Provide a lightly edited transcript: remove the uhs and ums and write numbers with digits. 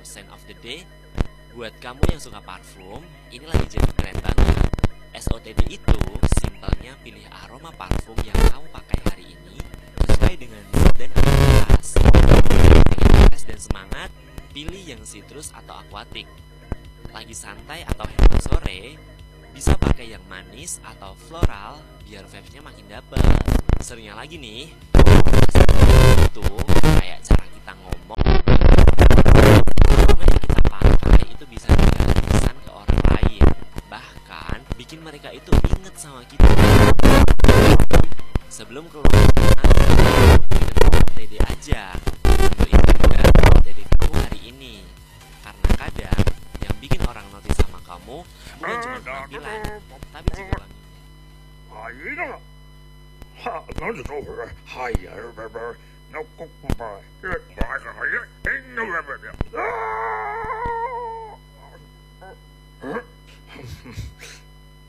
scent of the day. Buat kamu yang suka parfum, ini lagi jadi keren banget. SOTD itu simpelnya pilih aroma parfum yang kamu pakai hari ini sesuai dengan mood dan aktivitas. Pengen fresh dan semangat, pilih yang citrus atau aquatic. Lagi santai atau hangout sore, bisa pakai yang manis atau floral biar vibes-nya makin dapet. Serunya lagi nih, itu kayak cara kita ngomong, yang kita pakai itu bisa juga pesan ke orang lain, bahkan bikin mereka itu inget sama kita. Sebelum keluar sana, OTD aja, tentuin juga OTD kamu hari ini, karena kadang yang bikin orang notice sama kamu bukan cuma penampilan, tapi juga wanginya. 哎呀，哈，那就走回来，哎呀，那公公吧，这快点，哎，那边的，啊，